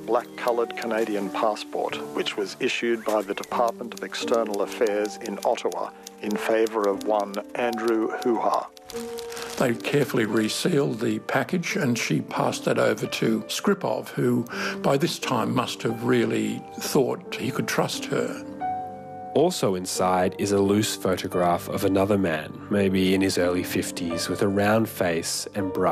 black-coloured Canadian passport, which was issued by the Department of External Affairs in Ottawa in favour of one Andrew Hoo-Ha. They carefully resealed the package and she passed that over to Skripov, who by this time must have really thought he could trust her. Also inside is a loose photograph of another man, maybe in his early 50s, with a round face and bright